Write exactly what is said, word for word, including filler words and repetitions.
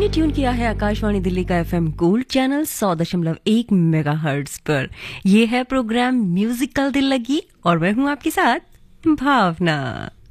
आपने ट्यून किया है आकाशवाणी दिल्ली का एफएम गोल्ड चैनल सौ दशमलव एक मेगाहर्ट्ज पर। यह है प्रोग्राम म्यूजिकल दिल लगी और मैं हूं आपके साथ भावना।